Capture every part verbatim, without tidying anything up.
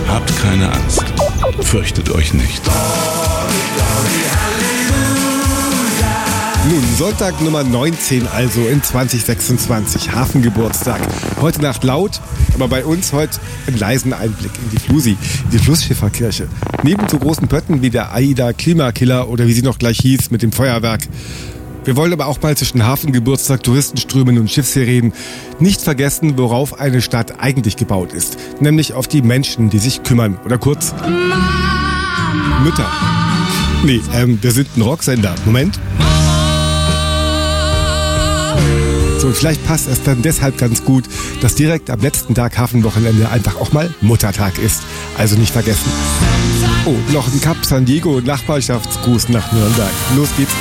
Habt keine Angst. Fürchtet euch nicht. Nun, Sonntag Nummer neunzehn also in zwanzig sechsundzwanzig, Hafengeburtstag. Heute Nacht laut, aber bei uns heute einen leisen Einblick in die Flusi, in die Flussschifferkirche. Neben so großen Pötten wie der AIDA Klimakiller oder wie sie noch gleich hieß mit dem Feuerwerk. Wir wollen aber auch mal zwischen Hafengeburtstag, Touristenströmen und Schiffsserien nicht vergessen, worauf eine Stadt eigentlich gebaut ist. Nämlich auf die Menschen, die sich kümmern. Oder kurz Mütter. Nee, ähm, wir sind ein Rocksender. Moment. So, und vielleicht passt es dann deshalb ganz gut, dass direkt am letzten Tag Hafenwochenende einfach auch mal Muttertag ist. Also nicht vergessen. Oh, noch ein Cap San Diego Nachbarschaftsgruß nach Nürnberg. Los geht's.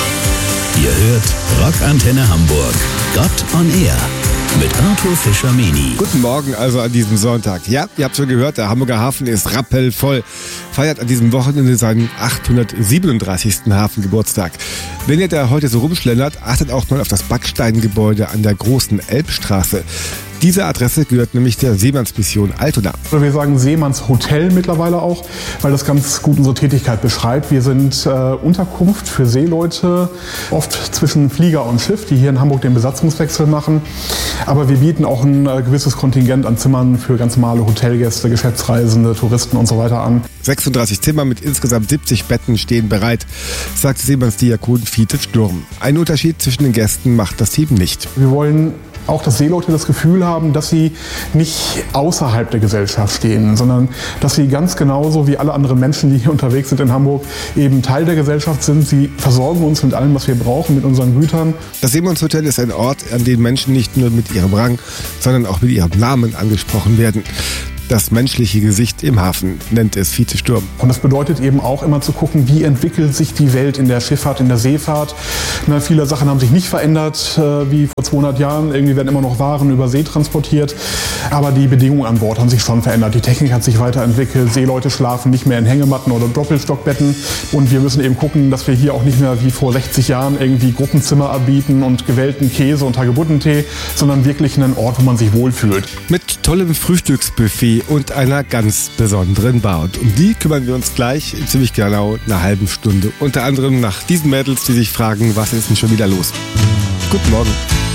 Ihr hört Rockantenne Hamburg. Gott on Air mit Arthur Fischer-Meni. Guten Morgen also an diesem Sonntag. Ja, ihr habt schon gehört, der Hamburger Hafen ist rappelvoll. Feiert an diesem Wochenende seinen achthundertsiebenunddreißigsten Hafengeburtstag. Wenn ihr da heute so rumschlendert, achtet auch mal auf das Backsteingebäude an der großen Elbstraße. Diese Adresse gehört nämlich der Seemannsmission Altona. Wir sagen Seemannshotel mittlerweile auch, weil das ganz gut unsere Tätigkeit beschreibt. Wir sind äh, Unterkunft für Seeleute, oft zwischen Flieger und Schiff, die hier in Hamburg den Besatzungswechsel machen. Aber wir bieten auch ein äh, gewisses Kontingent an Zimmern für ganz normale Hotelgäste, Geschäftsreisende, Touristen und so weiter an. sechsunddreißig Zimmer mit insgesamt siebzig Betten stehen bereit, sagt Seemannsdiakon Fiete Sturm. Ein Unterschied zwischen den Gästen macht das Team nicht. Wir wollen auch, dass Seeleute das Gefühl haben, dass sie nicht außerhalb der Gesellschaft stehen, sondern dass sie ganz genauso wie alle anderen Menschen, die hier unterwegs sind in Hamburg, eben Teil der Gesellschaft sind. Sie versorgen uns mit allem, was wir brauchen, mit unseren Gütern. Das Seemannshotel ist ein Ort, an dem Menschen nicht nur mit ihrem Rang, sondern auch mit ihrem Namen angesprochen werden. Das menschliche Gesicht im Hafen, nennt es Fiete Sturm. Und das bedeutet eben auch immer zu gucken, wie entwickelt sich die Welt in der Schifffahrt, in der Seefahrt. Na, viele Sachen haben sich nicht verändert, äh, wie vor zweihundert Jahren. Irgendwie werden immer noch Waren über See transportiert. Aber die Bedingungen an Bord haben sich schon verändert. Die Technik hat sich weiterentwickelt. Seeleute schlafen nicht mehr in Hängematten oder Doppelstockbetten. Und wir müssen eben gucken, dass wir hier auch nicht mehr wie vor sechzig Jahren irgendwie Gruppenzimmer anbieten und gewellten Käse und Hagebuttentee, sondern wirklich einen Ort, wo man sich wohlfühlt. Mit tollem Frühstücksbuffet und einer ganz besonderen Bar. Und um die kümmern wir uns gleich in ziemlich genau einer halben Stunde. Unter anderem nach diesen Mädels, die sich fragen, was ist denn schon wieder los? Guten Morgen.